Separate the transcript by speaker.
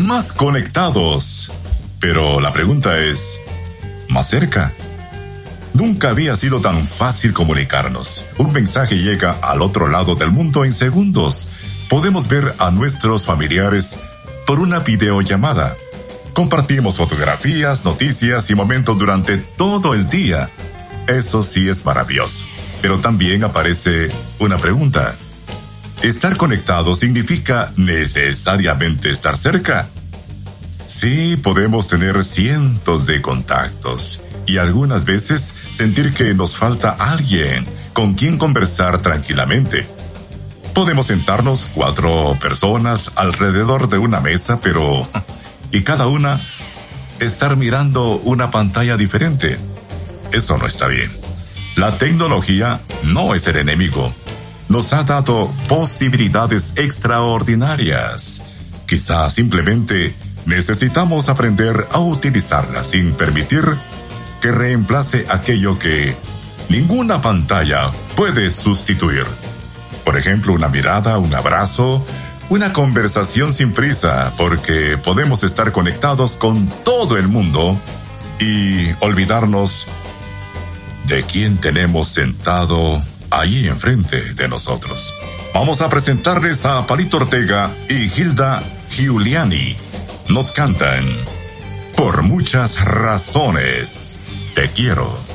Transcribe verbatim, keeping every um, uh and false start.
Speaker 1: más conectados. Pero la pregunta es, ¿más cerca? Nunca había sido tan fácil comunicarnos. Un mensaje llega al otro lado del mundo en segundos. Podemos ver a nuestros familiares por una videollamada. Compartimos fotografías, noticias y momentos durante todo el día. Eso sí es maravilloso. Pero también aparece una pregunta. ¿Estar conectado significa necesariamente estar cerca? Sí, podemos tener cientos de contactos y algunas veces sentir que nos falta alguien con quien conversar tranquilamente. Podemos sentarnos cuatro personas alrededor de una mesa, pero... y cada una estar mirando una pantalla diferente. Eso no está bien. La tecnología no es el enemigo. Nos ha dado posibilidades extraordinarias. Quizás simplemente necesitamos aprender a utilizarla sin permitir que reemplace aquello que ninguna pantalla puede sustituir. Por ejemplo, una mirada, un abrazo, una conversación sin prisa, porque podemos estar conectados con todo el mundo y olvidarnos de quién tenemos sentado ahí enfrente de nosotros. Vamos a presentarles a Palito Ortega y Gilda Giuliani. Nos cantan Por muchas razones te quiero.